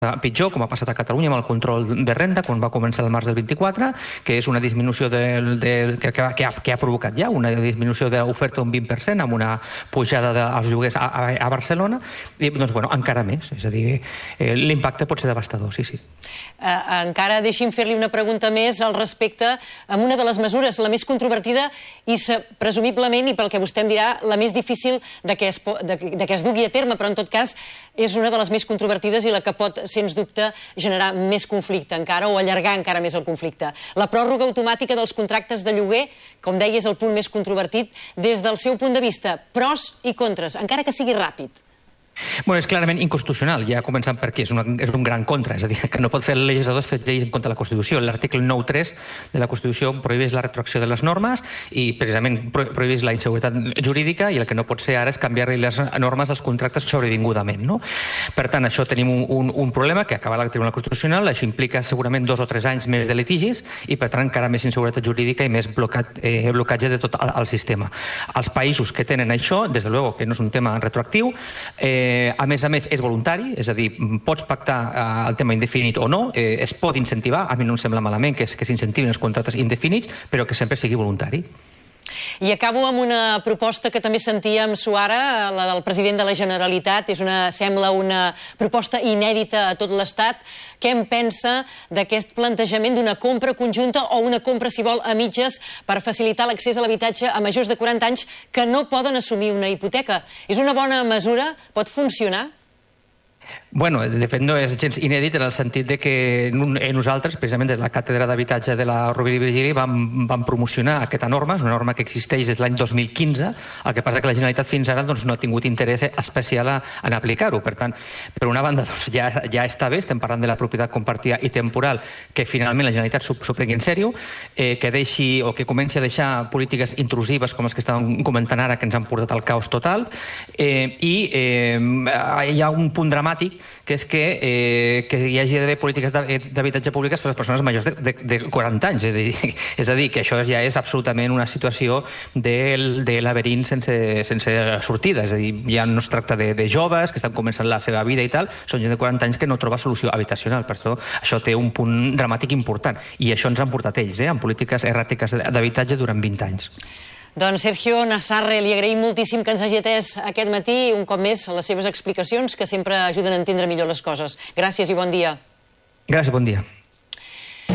pitjor, com ha passat a Catalunya amb el control de renda quan va començar el març del 24, que és una disminució que ha provocat ja una disminució d'oferta d'un 20% amb una pujada dels lloguers a Barcelona, i doncs, bueno, encara més. És a dir, l'impacte pot ser devastador, sí, sí. Encara deixi'm fer-li una pregunta més al respecte, amb una de les mesures, la més controvertida i presumiblement, i pel que vostè em dirà, la més difícil de que es dugui a terme, però en tot cas és una de les més controvertides i la que pot, sens dubte, generar més conflicte encara o allargar encara més el conflicte. La pròrroga automàtica dels contractes de lloguer, com deia, és el punt més controvertit des del seu punt de vista. Pros i contres, encara que sigui ràpid. Bueno, és clarament inconstitucional, ja començant per aquí, és un gran contra, és a dir, que no pot fer el legislador fer lleis en contra de la Constitució. L'article 9.3 de la Constitució prohibeix la retroacció de les normes i precisament prohibeix la inseguretat jurídica, i el que no pot ser ara és canviar-li les normes als contractes sobrevingudament, no? Per tant, això tenim un problema que acaba el Tribunal Constitucional, això implica segurament 2 o 3 anys més de litigis i, per tant, encara més inseguretat jurídica i més blocatge de tot el sistema. Els països que tenen això, des de luego que no és un tema retroactiu, a més, és voluntari, és a dir, pots pactar el tema indefinit o no, es pot incentivar, a mi no em sembla malament que s'incentivin els contractes indefinits, però que sempre sigui voluntari. I acabo amb una proposta que també sentíem suara, la del president de la Generalitat. Sembla una proposta inèdita a tot l'Estat. Què en pensa d'aquest plantejament d'una compra conjunta o una compra, si vol, a mitges per facilitar l'accés a l'habitatge a majors de 40 anys que no poden assumir una hipoteca? És una bona mesura? Pot funcionar? Bueno, de fet no és gens inèdit en el sentit que nosaltres, precisament des de la Càtedra d'Habitatge de la Rovira i Virgili, vam promocionar aquesta norma, és una norma que existeix des de l'any 2015, el que passa que la Generalitat fins ara no ha tingut interès especial en aplicar-ho. Per tant, per una banda, ja està bé, estem parlant de la propietat compartida i temporal, que finalment la Generalitat s'ho prengui en sèrio, que deixi o que comenci a deixar polítiques intrusives com les que estàvem comentant ara, que ens han portat al caos total, i hi ha un punt dramàtic, que és que hi hagi d'haver polítiques d'habitatge públiques per a les persones majors de 40 anys. És a dir, que això ja és absolutament una situació de laberint sense sortida. És a dir, ja no es tracta de joves que estan començant la seva vida i tal, són gent de 40 anys que no troba solució habitacional. Per això té un punt dramàtic important. I això ens han portat ells, amb polítiques erràtiques d'habitatge durant 20 anys. Doncs Sergio Nassarre, li agraïm moltíssim que ens hagi atès aquest matí, un cop més, a les seves explicacions, que sempre ajuden a entendre millor les coses. Gràcies i bon dia. Gràcies, bon dia.